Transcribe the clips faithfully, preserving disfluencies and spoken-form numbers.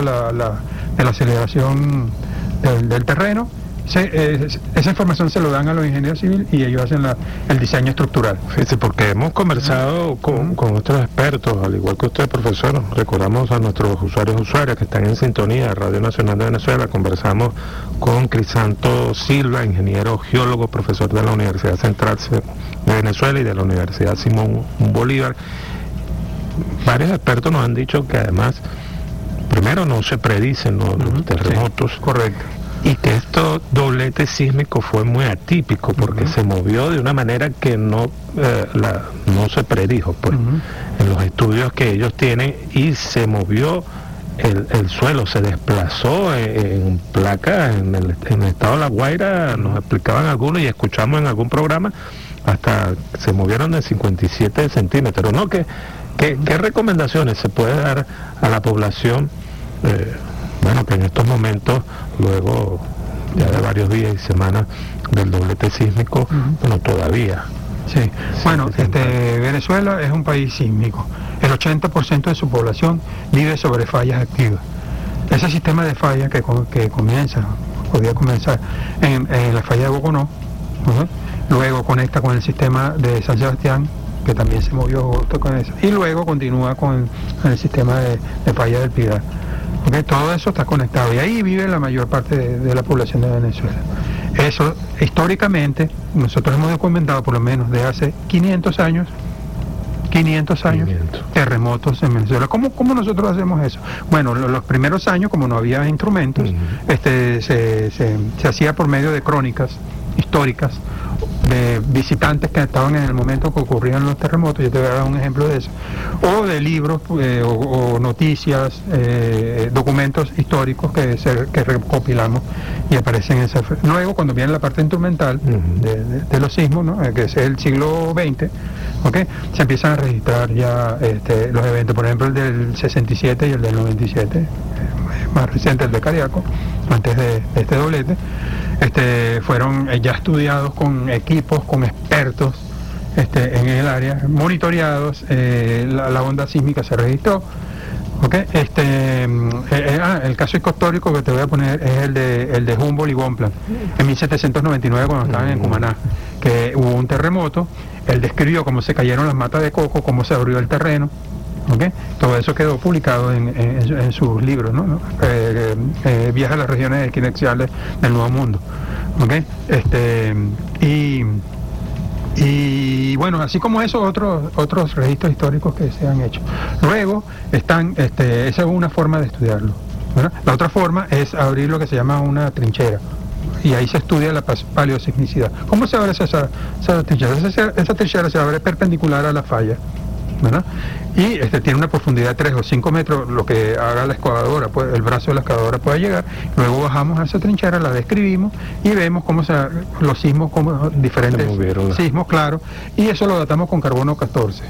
la, la, de la aceleración del, del terreno. Se, eh, esa información se lo dan a los ingenieros civiles y ellos hacen la, el diseño estructural. Fíjese, porque hemos conversado con, con otros expertos, al igual que usted, profesor. Recordamos a nuestros usuarios y usuarias que están en sintonía de Radio Nacional de Venezuela. Conversamos con Crisanto Silva, ingeniero geólogo, profesor de la Universidad Central de Venezuela y de la Universidad Simón Bolívar. Varios expertos nos han dicho que además, primero, no se predicen los, uh-huh, los terremotos. Sí, correcto. Y que esto doblete sísmico fue muy atípico porque uh-huh. se movió de una manera que no eh, la, no se predijo pues, uh-huh. en los estudios que ellos tienen, y se movió el, el suelo, se desplazó en, en placas en el, en el estado de La Guaira, nos explicaban algunos y escuchamos en algún programa, hasta se movieron de cincuenta y siete centímetros, ¿no? ¿Qué, qué, qué recomendaciones se puede dar a la población? Eh, Bueno, que en estos momentos, luego ya de varios días y semanas del doblete sísmico, uh-huh. bueno, todavía. Sí, sí bueno, este, Venezuela es un país sísmico. El ochenta por ciento de su población vive sobre fallas activas. Ese sistema de fallas que, que comienza, podía comenzar en, en la falla de Boconó, uh-huh. luego conecta con el sistema de San Sebastián, que también se movió justo con eso, y luego continúa con, con el sistema de, de falla del Pilar. Okay, todo eso está conectado y ahí vive la mayor parte de, de la población de Venezuela. Eso, históricamente, nosotros hemos documentado por lo menos de hace quinientos años, quinientos años, quinientos terremotos en Venezuela. ¿Cómo, cómo nosotros hacemos eso? Bueno, lo, los primeros años, como no había instrumentos, uh-huh. este, se, se, se hacía por medio de crónicas históricas, de visitantes que estaban en el momento que ocurrían los terremotos. Yo te voy a dar un ejemplo de eso, o de libros eh, o, o noticias, eh, documentos históricos que, se, que recopilamos y aparecen en esa. Luego, cuando viene la parte instrumental uh-huh. de, de, de los sismos, ¿no? que es el siglo veinte, ¿okay? Se empiezan a registrar ya este, los eventos, por ejemplo el del sesenta y siete y el del noventa y siete, eh, más reciente el de Cariaco, antes de, de este doblete. Este, fueron ya estudiados con equipos, con expertos este, en el área, monitoreados, eh, la, la onda sísmica se registró. ¿Okay? Este, eh, eh, ah, el caso histórico que te voy a poner es el de, el de Humboldt y Bonpland, en mil setecientos noventa y nueve, cuando estaban en Cumaná, que hubo un terremoto. Él describió cómo se cayeron las matas de coco, cómo se abrió el terreno. ¿Okay? Todo eso quedó publicado en, en, en sus libros, ¿no? Eh, eh, Viaja a las regiones equinexiales del Nuevo Mundo. ¿Okay? Este, y, y bueno, así como esos otros otros registros históricos que se han hecho. Luego están, este, esa es una forma de estudiarlo, ¿verdad? La otra forma es abrir lo que se llama una trinchera, y ahí se estudia la paleosismicidad. ¿Cómo se abre esa, esa trinchera? Esa, esa trinchera se abre perpendicular a la falla, ¿verdad? Y este, tiene una profundidad de tres o cinco metros, lo que haga la excavadora, pues, el brazo de la excavadora puede llegar. Luego bajamos a esa trinchera, la describimos y vemos cómo se, los sismos, como diferentes sismos, claro, y eso lo datamos con carbono catorce,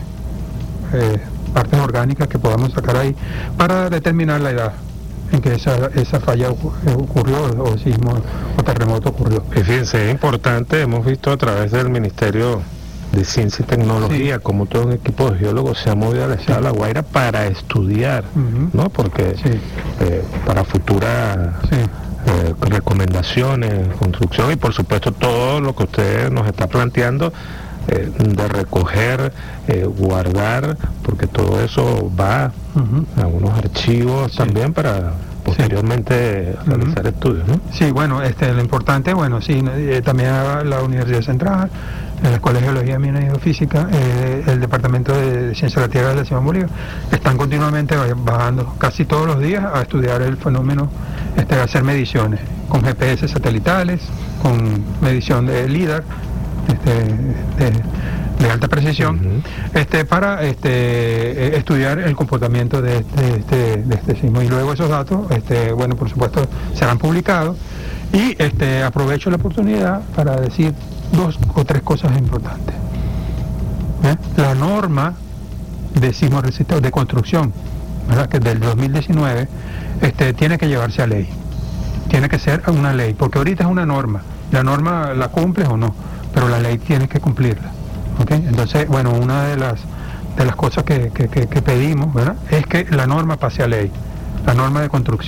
eh, partes orgánicas que podamos sacar ahí para determinar la edad en que esa, esa falla ocurrió, o sismo o terremoto ocurrió. Y fíjense, es importante, hemos visto a través del Ministerio de Ciencia y Tecnología, sí. como todo un equipo de geólogos se ha movido al estado sí. de La Guaira para estudiar, uh-huh. ¿no? Porque sí. eh, para futuras sí. eh, recomendaciones, construcción y por supuesto todo lo que usted nos está planteando, eh, de recoger, eh, guardar, porque todo eso va uh-huh. a unos archivos sí. también para posteriormente sí. realizar uh-huh. estudios, ¿no? Sí, bueno, este, lo importante, bueno, sí, eh, también la Universidad Central, en la Escuela de Geología, Minas y Geofísica, eh, el Departamento de Ciencia de la Tierra de la Simón Bolívar, están continuamente bajando casi todos los días a estudiar el fenómeno, este, a hacer mediciones con G P S satelitales, con medición de LIDAR, este, de, de alta precisión, uh-huh. este, para este, estudiar el comportamiento de este, este, de este sismo. Y luego esos datos, este, bueno, por supuesto, serán publicados. Y este, aprovecho la oportunidad para decir dos o tres cosas importantes. ¿Eh? La norma de sismo resistente de construcción, ¿verdad? Que del dos mil diecinueve, este, tiene que llevarse a ley. Tiene que ser una ley, porque ahorita es una norma. La norma la cumples o no, pero la ley tiene que cumplirla. ¿Okay? Entonces, bueno, una de las de las cosas que, que, que, que pedimos, ¿verdad? Es que la norma pase a ley, la norma de construcción.